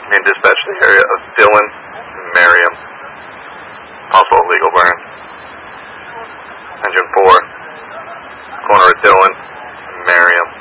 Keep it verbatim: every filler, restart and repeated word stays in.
Main dispatch to the area of Dillon and Merriam. Possible illegal burn. Engine four. Corner of Dillon and Merriam.